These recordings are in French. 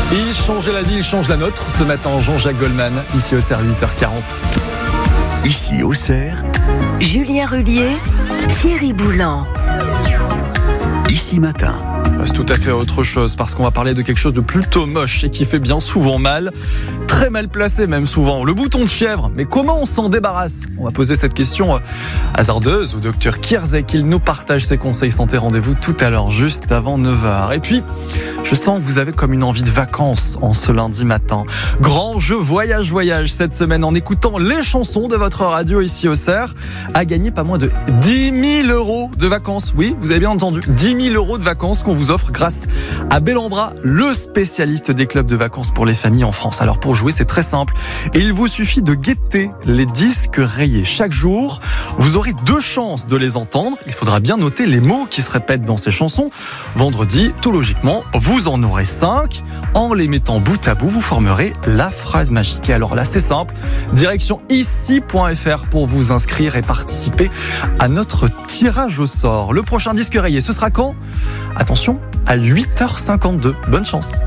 Il changeait la vie, il change la nôtre. Ce matin, Jean-Jacques Goldman, ici au CER 8h40. Ici au CER, Julien Rullier, Thierry Boulan. Ici matin. C'est tout à fait autre chose parce qu'on va parler de quelque chose de plutôt moche et qui fait bien souvent mal, très mal placé même souvent, le bouton de fièvre. Mais comment on s'en débarrasse ? On va poser cette question hasardeuse au docteur Kierzek. Il nous partage ses conseils santé. Rendez-vous tout à l'heure, juste avant 9h. Et puis, je sens que vous avez comme une envie de vacances en ce lundi matin. Grand jeu voyage cette semaine en écoutant les chansons de votre radio ici au CER. À gagner pas moins de 10 000 euros de vacances. Oui, vous avez bien entendu, 10 000 euros de vacances qu'on vous offre grâce à Bellambra, le spécialiste des clubs de vacances pour les familles en France. Alors pour jouer, c'est très simple. Et il vous suffit de guetter les disques rayés. Chaque jour, vous aurez 2 chances de les entendre. Il faudra bien noter les mots qui se répètent dans ces chansons. Vendredi, tout logiquement, vous en aurez 5. En les mettant bout à bout, vous formerez la phrase magique. Et alors là, c'est simple. Direction ici.fr pour vous inscrire et participer à notre tirage au sort. Le prochain disque rayé, ce sera quand ? Attention, à 8h52. Bonne chance.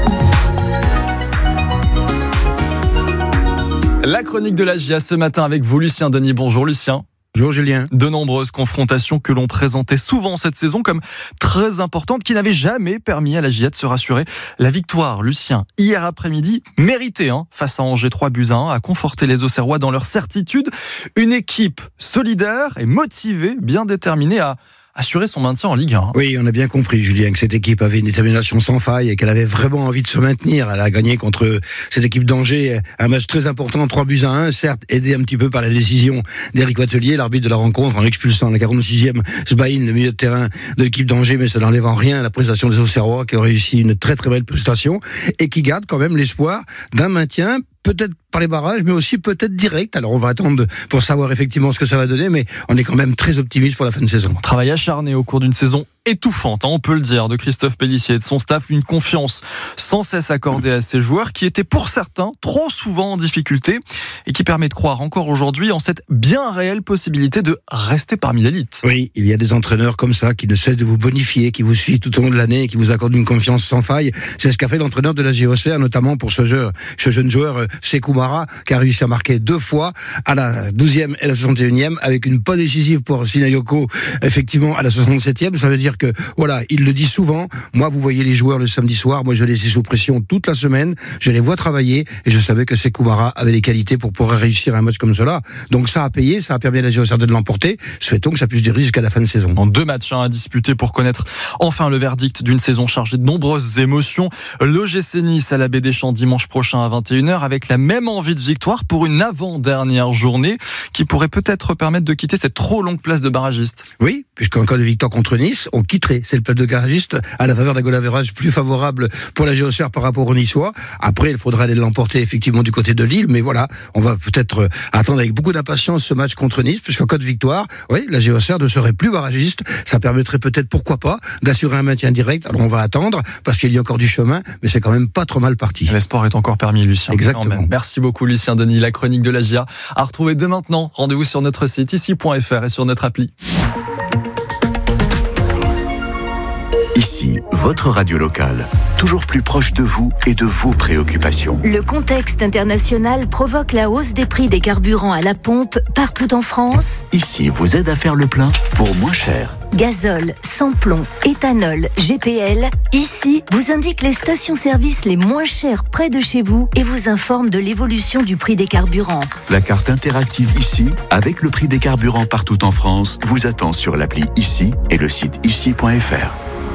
La chronique de la GIA ce matin avec vous, Lucien Denis. Bonjour Lucien. Bonjour Julien. De nombreuses confrontations que l'on présentait souvent cette saison comme très importantes, qui n'avaient jamais permis à la GIA de se rassurer. La victoire, Lucien, hier après-midi, méritée face à Angers 3-1, a conforté les Auxerrois dans leur certitude. Une équipe solidaire et motivée, bien déterminée à assurer son maintien en Ligue 1. Oui, on a bien compris, Julien, que cette équipe avait une détermination sans faille et qu'elle avait vraiment envie de se maintenir. Elle a gagné contre cette équipe d'Angers un match très important, 3-1, certes aidé un petit peu par la décision d'Éric Watelier, l'arbitre de la rencontre, en expulsant la 46e Sbaïn, le milieu de terrain de l'équipe d'Angers, mais ça n'enlève en rien la prestation des Auxerrois qui ont réussi une très très belle prestation et qui gardent quand même l'espoir d'un maintien, peut-être par les barrages, mais aussi peut-être direct. Alors on va attendre pour savoir effectivement ce que ça va donner, mais on est quand même très optimiste pour la fin de saison. Travail acharné au cours d'une saison étouffante, on peut le dire, de Christophe Pélissier et de son staff, une confiance sans cesse accordée à ces joueurs qui étaient pour certains trop souvent en difficulté et qui permet de croire encore aujourd'hui en cette bien réelle possibilité de rester parmi l'élite. Oui, il y a des entraîneurs comme ça qui ne cessent de vous bonifier, qui vous suivent tout au long de l'année et qui vous accordent une confiance sans faille. C'est ce qu'a fait l'entraîneur de la GOCR, notamment pour ce jeune joueur Sekou Mara, qui a réussi à marquer 2 fois à la 12e et la 61e avec une pas décisive pour Sinayoko, effectivement à la 67e. Ça veut dire que, voilà, il le dit souvent. Moi, vous voyez les joueurs le samedi soir. Moi, je les ai sous pression toute la semaine. Je les vois travailler et je savais que Sekou Mara avait les qualités pour pouvoir réussir un match comme cela. Donc, ça a payé. Ça a permis à la GOCR de l'emporter. Souhaitons que ça puisse durer jusqu'à la fin de saison. En 2 matchs à disputer pour connaître enfin le verdict d'une saison chargée de nombreuses émotions. L'OGC Nice à la Baie des Champs dimanche prochain à 21h avec la même envie de victoire pour une avant-dernière journée qui pourrait peut-être permettre de quitter cette trop longue place de barragiste. Oui, puisqu'en cas de victoire contre Nice, on quitterait cette place de barragiste à la faveur d'un goal average plus favorable pour la GOCR par rapport aux Niçois. Après, il faudra aller l'emporter effectivement du côté de Lille, mais voilà, on va peut-être attendre avec beaucoup d'impatience ce match contre Nice, puisqu'en cas de victoire, oui, la GOCR ne serait plus barragiste. Ça permettrait peut-être, pourquoi pas, d'assurer un maintien direct. Alors on va attendre, parce qu'il y a encore du chemin, mais c'est quand même pas trop mal parti. L'espoir est encore permis, Lucien. Exactement. Merci beaucoup, Lucien Denis. La chronique de la GIA à retrouver dès maintenant. Rendez-vous sur notre site ici.fr et sur notre appli. Ici, votre radio locale, toujours plus proche de vous et de vos préoccupations. Le contexte international provoque la hausse des prix des carburants à la pompe partout en France. Ici vous aide à faire le plein pour moins cher. Gazole, sans-plomb, éthanol, GPL. Ici, vous indique les stations-service les moins chères près de chez vous et vous informe de l'évolution du prix des carburants. La carte interactive Ici, avec le prix des carburants partout en France, vous attend sur l'appli Ici et le site ici.fr.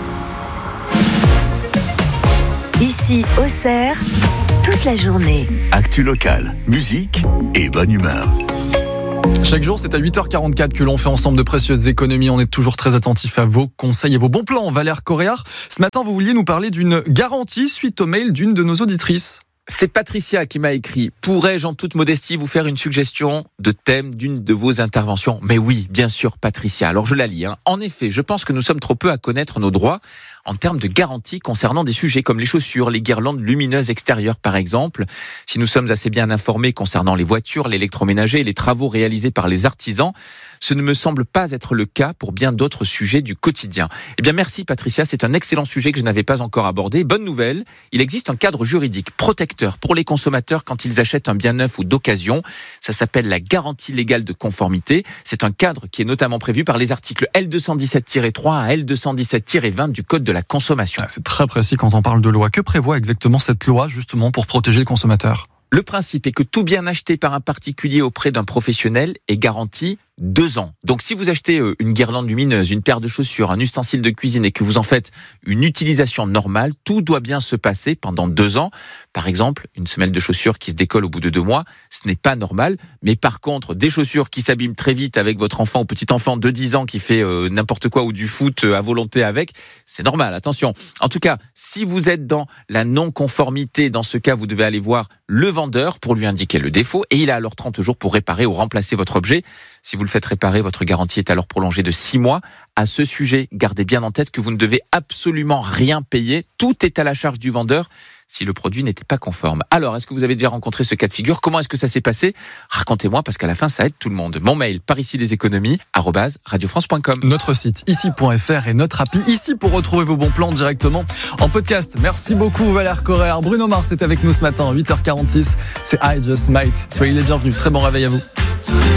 Ici, au CER, toute la journée. Actu locale, musique et bonne humeur. Chaque jour, c'est à 8h44 que l'on fait ensemble de précieuses économies. On est toujours très attentif à vos conseils et vos bons plans. Valère Coréard, ce matin, vous vouliez nous parler d'une garantie suite au mail d'une de nos auditrices. C'est Patricia qui m'a écrit. Pourrais-je en toute modestie vous faire une suggestion de thème d'une de vos interventions ? Mais oui, bien sûr, Patricia. Alors je la lis. En effet, je pense que nous sommes trop peu à connaître nos droits en termes de garantie concernant des sujets comme les chaussures, les guirlandes lumineuses extérieures par exemple. Si nous sommes assez bien informés concernant les voitures, l'électroménager et les travaux réalisés par les artisans, ce ne me semble pas être le cas pour bien d'autres sujets du quotidien. Eh bien, merci Patricia, c'est un excellent sujet que je n'avais pas encore abordé. Bonne nouvelle, il existe un cadre juridique protecteur pour les consommateurs quand ils achètent un bien neuf ou d'occasion. Ça s'appelle la garantie légale de conformité. C'est un cadre qui est notamment prévu par les articles L217-3 à L217-20 du Code de la consommation. C'est très précis quand on parle de loi. Que prévoit exactement cette loi justement pour protéger le consommateur ? Le principe est que tout bien acheté par un particulier auprès d'un professionnel est garanti 2 ans. Donc si vous achetez une guirlande lumineuse, une paire de chaussures, un ustensile de cuisine et que vous en faites une utilisation normale, tout doit bien se passer pendant 2 ans. Par exemple, une semelle de chaussures qui se décolle au bout de 2 mois, ce n'est pas normal. Mais par contre, des chaussures qui s'abîment très vite avec votre enfant ou petit enfant de 10 ans qui fait n'importe quoi ou du foot à volonté avec, c'est normal, attention. En tout cas, si vous êtes dans la non-conformité, dans ce cas, vous devez aller voir le vendeur pour lui indiquer le défaut et il a alors 30 jours pour réparer ou remplacer votre objet. Si vous le faites réparer, votre garantie est alors prolongée de 6 mois. À ce sujet, gardez bien en tête que vous ne devez absolument rien payer. Tout est à la charge du vendeur si le produit n'était pas conforme. Alors, est-ce que vous avez déjà rencontré ce cas de figure ? Comment est-ce que ça s'est passé ? Racontez-moi, parce qu'à la fin, ça aide tout le monde. Mon mail, paricileséconomies@radiofrance.com. Notre site ici.fr et notre appli ici pour retrouver vos bons plans directement en podcast. Merci beaucoup Valère Correr. Bruno Mars est avec nous ce matin, 8h46. C'est I Just Might. Soyez les bienvenus. Très bon réveil à vous.